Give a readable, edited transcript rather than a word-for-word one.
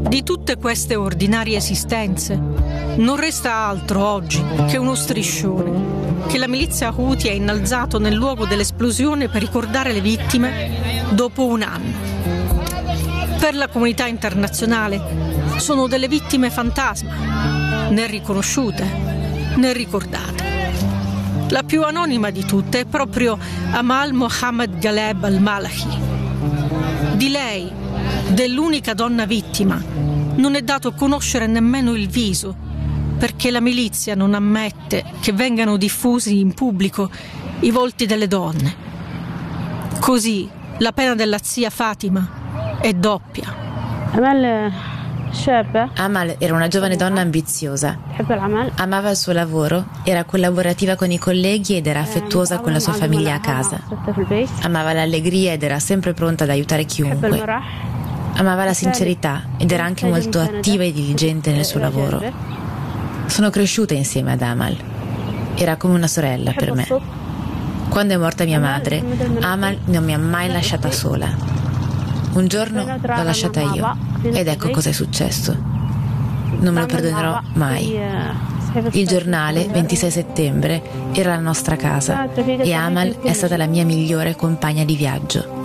Di tutte queste ordinarie esistenze non resta altro oggi che uno striscione che la milizia Houthi ha innalzato nel luogo dell'esplosione per ricordare le vittime dopo un anno. Per la comunità internazionale sono delle vittime fantasma, né riconosciute né ricordate. La più anonima di tutte è proprio Amal Mohammed Ghaleb al-Malahi. Di lei, dell'unica donna vittima, non è dato conoscere nemmeno il viso, perché la milizia non ammette che vengano diffusi in pubblico i volti delle donne. Così la pena della zia Fatima è doppia. Amal era una giovane donna ambiziosa. Amava il suo lavoro, era collaborativa con i colleghi ed era affettuosa con la sua famiglia a casa. Amava l'allegria ed era sempre pronta ad aiutare chiunque. Amava la sincerità ed era anche molto attiva e diligente nel suo lavoro. Sono cresciuta insieme ad Amal. Era come una sorella per me. Quando è morta mia madre, Amal non mi ha mai lasciata sola. Un giorno l'ho lasciata io ed ecco cosa è successo. Non me lo perdonerò mai. Il giornale, 26 settembre, era la nostra casa e Amal è stata la mia migliore compagna di viaggio.